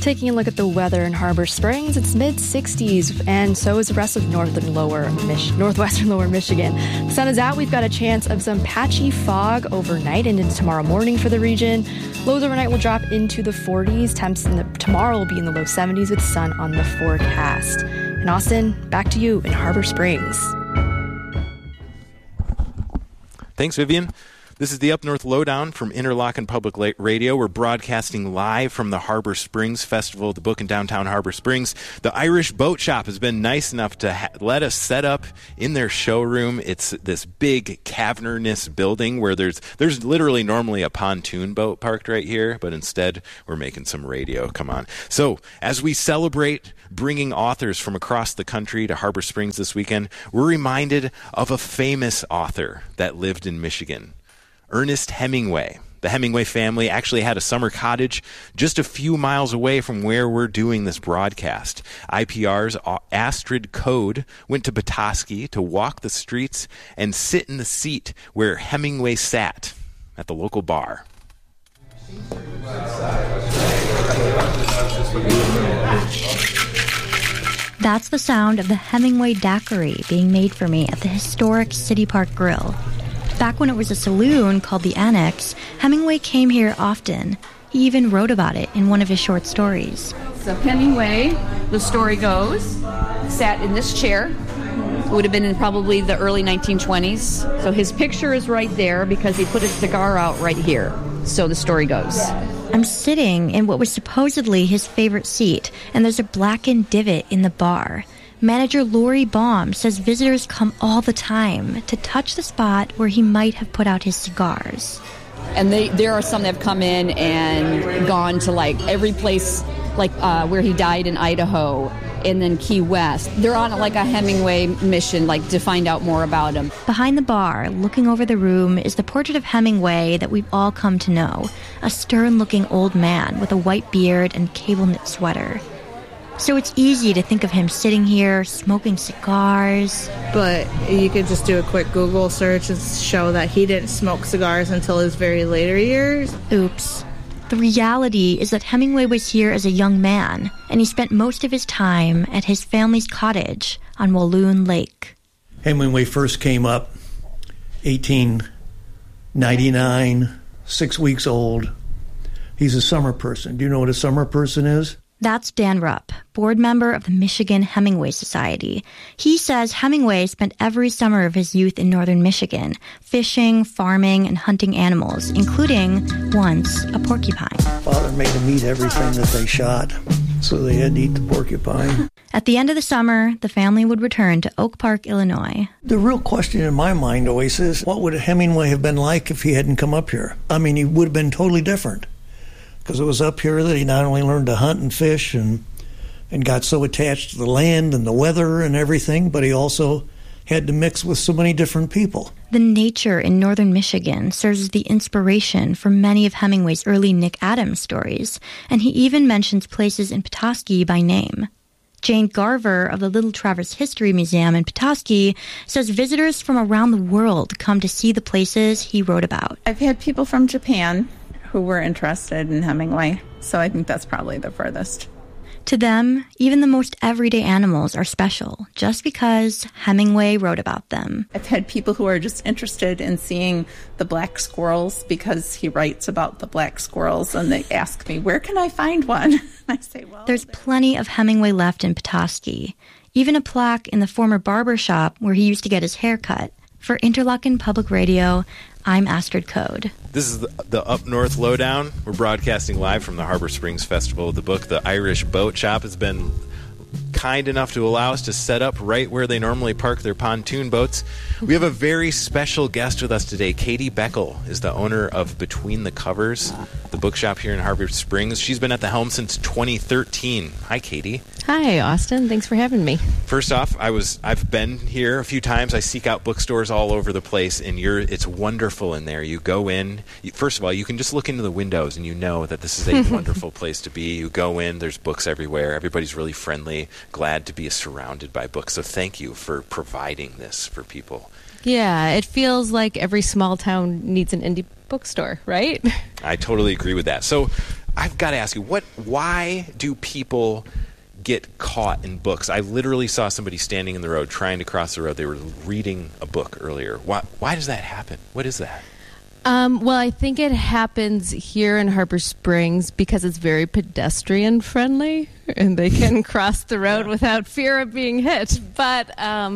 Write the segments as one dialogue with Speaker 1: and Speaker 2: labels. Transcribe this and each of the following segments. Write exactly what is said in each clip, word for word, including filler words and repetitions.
Speaker 1: Taking a look at the weather in Harbor Springs, it's mid sixties, and so is the rest of northern lower Mich- northwestern lower Michigan. The sun is out. We've got a chance of some patchy fog overnight and into tomorrow morning for the region. Lows overnight will drop into the forties. Temps in the, tomorrow will be in the low seventies with sun on the forecast. In Austin, back to you in Harbor Springs.
Speaker 2: Thanks, Vivian. This is the Up North Lowdown from Interlochen Public Radio. We're broadcasting live from the Harbor Springs Festival of the Book in downtown Harbor Springs. The Irish Boat Shop has been nice enough to ha- let us set up in their showroom. It's this big cavernous building where there's there's literally normally a pontoon boat parked right here, but instead we're making some radio. Come on. So as we celebrate bringing authors from across the country to Harbor Springs this weekend, we're reminded of a famous author that lived in Michigan. Ernest Hemingway. The Hemingway family actually had a summer cottage just a few miles away from where we're doing this broadcast. I P R's Astrid Code went to Petoskey to walk the streets and sit in the seat where Hemingway sat at the local bar.
Speaker 3: That's the sound of the Hemingway daiquiri being made for me at the historic City Park Grill. Back when it was a saloon called the Annex, Hemingway came here often. He even wrote about it in one of his short stories.
Speaker 4: So Hemingway, the story goes, sat in this chair. It would have been in probably the early nineteen twenties. So his picture is right there because he put his cigar out right here. So the story goes.
Speaker 3: I'm sitting in what was supposedly his favorite seat, and there's a blackened divot in the bar. Manager Lori Baum says visitors come all the time to touch the spot where he might have put out his cigars.
Speaker 4: And they, there are some that have come in and gone to like every place, like uh, where he died in Idaho and then Key West. They're on like a Hemingway mission, like to find out more about him.
Speaker 3: Behind the bar, looking over the room, is the portrait of Hemingway that we've all come to know. A stern-looking old man with a white beard and cable-knit sweater. So it's easy to think of him sitting here, smoking cigars.
Speaker 5: But you could just do a quick Google search and show that he didn't smoke cigars until his very later years.
Speaker 3: Oops. The reality is that Hemingway was here as a young man, and he spent most of his time at his family's cottage on Walloon Lake.
Speaker 6: Hemingway first came up eighteen ninety-nine, six weeks old. He's a summer person. Do you know what a summer person is?
Speaker 3: That's Dan Rupp, board member of the Michigan Hemingway Society. He says Hemingway spent every summer of his youth in northern Michigan, fishing, farming, and hunting animals, including, once, a porcupine.
Speaker 6: Father made them eat everything that they shot, so they had to eat the porcupine.
Speaker 3: At the end of the summer, the family would return to Oak Park, Illinois.
Speaker 6: The real question in my mind always is, what would Hemingway have been like if he hadn't come up here? I mean, he would have been totally different. Because it was up here that he not only learned to hunt and fish and and got so attached to the land and the weather and everything, but he also had to mix with so many different people.
Speaker 3: The nature in northern Michigan serves as the inspiration for many of Hemingway's early Nick Adams stories, and he even mentions places in Petoskey by name. Jane Garver of the Little Traverse History Museum in Petoskey says visitors from around the world come to see the places he wrote about.
Speaker 7: I've had people from Japan who were interested in Hemingway, so I think that's probably the furthest.
Speaker 3: To them, even the most everyday animals are special, just because Hemingway wrote about them.
Speaker 7: I've had people who are just interested in seeing the black squirrels because he writes about the black squirrels, and they ask me, where can I find one? I say, well...
Speaker 3: There's plenty of Hemingway left in Petoskey, even a plaque in the former barber shop where he used to get his hair cut. For Interlochen Public Radio, I'm Astrid Code.
Speaker 2: This is the, the Up North Lowdown. We're broadcasting live from the Harbor Springs Festival of the Book. The Irish Boat Shop has been kind enough to allow us to set up right where they normally park their pontoon boats. We have a very special guest with us today. Katie Beckel is the owner of Between the Covers, the bookshop here in Harbor Springs. She's been at the helm since twenty thirteen. Hi, Katie.
Speaker 8: Hi, Austin. Thanks for having me.
Speaker 2: First off, I was I've been here a few times. I seek out bookstores all over the place, and you're it's wonderful in there. You go in. You, first of all, you can just look into the windows, and you know that this is a wonderful place to be. You go in. There's books everywhere. Everybody's really friendly. Glad to be surrounded by books. So thank you for providing this for people.
Speaker 8: Yeah, it feels like every small town needs an indie bookstore, right?
Speaker 2: I totally agree with that. So I've got to ask you, what? Why do people get caught in books? I literally saw somebody standing in the road trying to cross the road. They were reading a book earlier. Why, why does that happen? What is that?
Speaker 8: Um, well, I think it happens here in Harbor Springs because it's very pedestrian friendly and they can cross the road without fear of being hit. But um,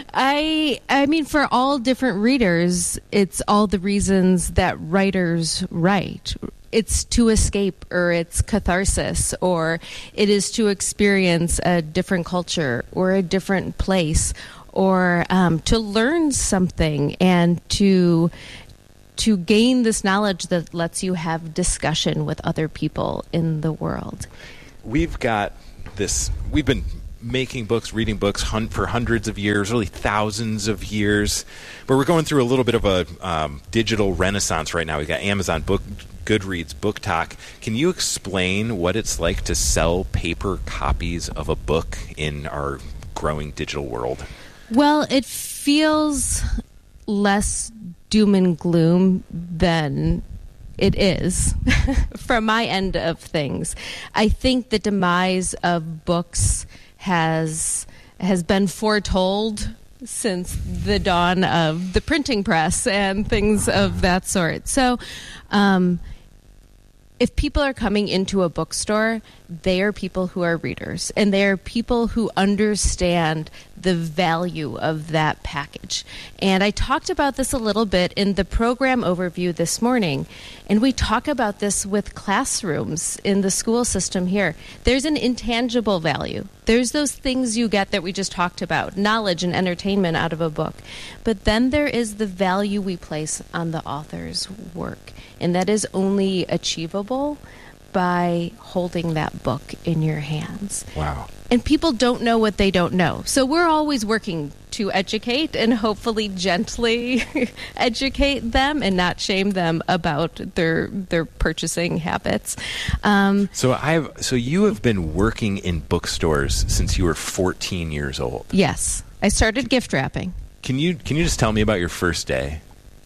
Speaker 8: I, I mean, for all different readers, it's all the reasons that writers write. It's to escape, or it's catharsis, or it is to experience a different culture or a different place, or um, to learn something and to to gain this knowledge that lets you have discussion with other people in the world.
Speaker 2: We've got this, we've been making books, reading books hun- for hundreds of years, really thousands of years, but we're going through a little bit of a um, digital renaissance right now. We've got Amazon, Book, Goodreads, BookTok. Can you explain what it's like to sell paper copies of a book in our growing digital world?
Speaker 8: Well, it feels less doom and gloom than it is from my end of things. I think the demise of books has has been foretold since the dawn of the printing press and things of that sort. So um, if people are coming into a bookstore, they are people who are readers, and they are people who understand the value of that package. And I talked about this a little bit in the program overview this morning, and we talk about this with classrooms in the school system here. There's an intangible value. There's those things you get that we just talked about, knowledge and entertainment out of a book. But then there is the value we place on the author's work, and that is only achievable by holding that book in your hands.
Speaker 2: Wow.
Speaker 8: And people don't know what they don't know. So we're always working to educate and hopefully gently educate them and not shame them about their their purchasing habits. Um,
Speaker 2: so I've so you have been working in bookstores since you were fourteen years old.
Speaker 8: Yes. I started gift wrapping.
Speaker 2: Can you can you just tell me about your first day?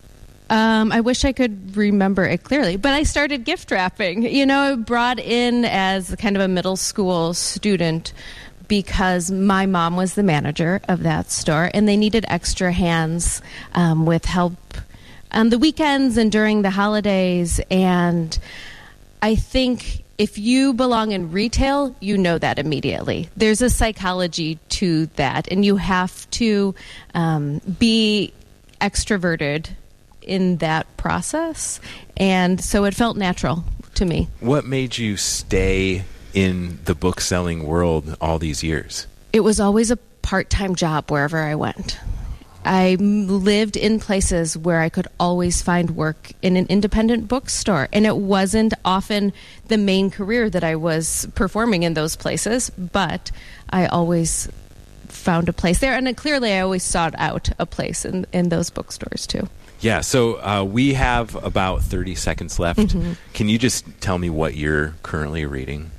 Speaker 8: Um, I wish I could remember it clearly, but I started gift wrapping. You know, brought in as kind of a middle school student because my mom was the manager of that store, and they needed extra hands um, with help on the weekends and during the holidays. And I think if you belong in retail, you know that immediately. There's a psychology to that, and you have to um, be extroverted in that process, and so it felt natural to me.
Speaker 2: What made you stay in the book selling world all these years?
Speaker 8: It was always a part-time job wherever I went. I lived in places where I could always find work in an independent bookstore, and it wasn't often the main career that I was performing in those places, but I always found a place there, and then clearly I always sought out a place in, in those bookstores too.
Speaker 2: Yeah, so uh, we have about thirty seconds left. Mm-hmm. Can you just tell me what you're currently reading?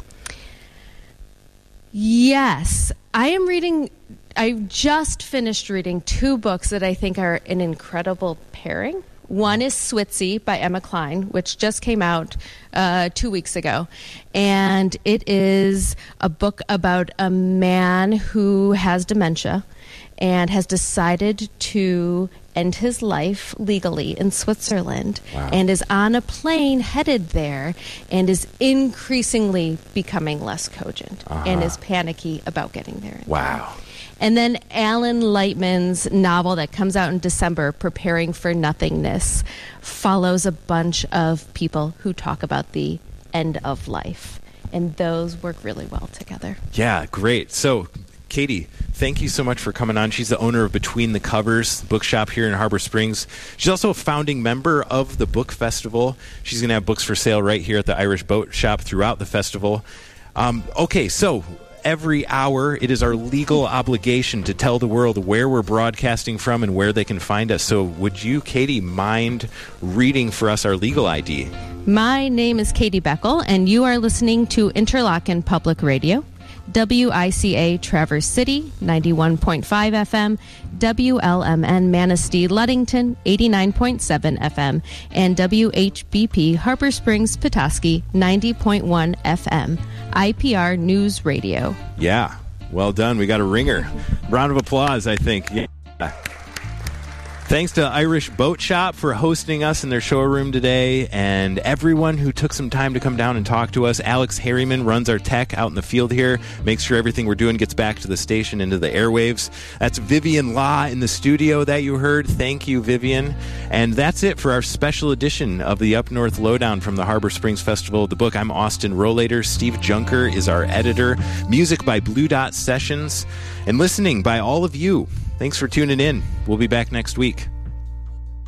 Speaker 8: Yes. I am reading, I just finished reading two books that I think are an incredible pairing. One is Switzy by Emma Cline, which just came out uh, two weeks ago. And it is a book about a man who has dementia and has decided to end his life legally in Switzerland. Wow. And is on a plane headed there and is increasingly becoming less cogent uh-huh. and is panicky about getting there.
Speaker 2: Wow.
Speaker 8: And then Alan Lightman's novel that comes out in December, Preparing for Nothingness, follows a bunch of people who talk about the end of life. And those work really well together.
Speaker 2: Yeah, great. So, Katie, thank you so much for coming on. She's the owner of Between the Covers bookshop here in Harbor Springs. She's also a founding member of the book festival. She's going to have books for sale right here at the Irish Boat Shop throughout the festival. Um, okay, so every hour it is our legal obligation to tell the world where we're broadcasting from and where they can find us. So would you, Katie, mind reading for us our legal I D?
Speaker 8: My name is Katie Beckel, and you are listening to Interlochen Public Radio. W I C A Traverse City, ninety-one point five F M, W L M N Manistee Ludington, eighty-nine point seven F M, and W H B P Harbor Springs Petoskey, ninety point one F M. I P R News Radio.
Speaker 2: Yeah, well done. We got a ringer. Round of applause, I think. Yeah. Thanks to Irish Boat Shop for hosting us in their showroom today, and everyone who took some time to come down and talk to us. Alex Harriman runs our tech out in the field here, makes sure everything we're doing gets back to the station, into the airwaves. That's Vivian Law in the studio that you heard. Thank you, Vivian. And that's it for our special edition of the Up North Lowdown from the Harbor Springs Festival of the Book. I'm Austin Rollator. Steve Junker is our editor. Music by Blue Dot Sessions. And listening by all of you. Thanks for tuning in. We'll be back next week.